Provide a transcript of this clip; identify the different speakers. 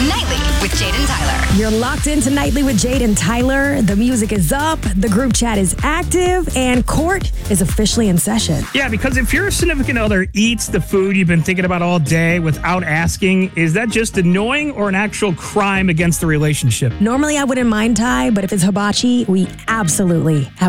Speaker 1: Nightly with Jade and Tyler.
Speaker 2: You're locked into Nightly with Jade and Tyler. The music is up, the group chat is active, and court is officially in session.
Speaker 3: Yeah, because if your significant other eats the food you've been thinking about all day without asking, is that just annoying or an actual crime against the relationship?
Speaker 2: Normally I wouldn't mind, Ty, but if it's hibachi, we absolutely have